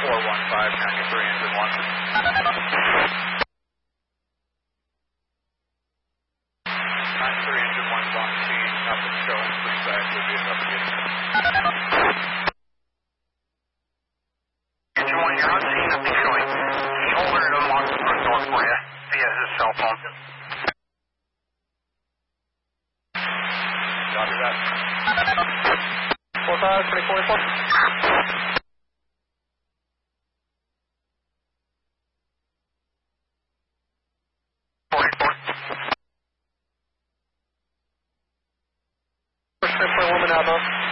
415, engine 1. 93, engine 1's on scene, nothing showing, please actually be investigated. Engine 1, you're on scene, nothing showing. He alerted him, locked the front door for you via his cell phone. Roger that. 45, 24. First 10.1 out,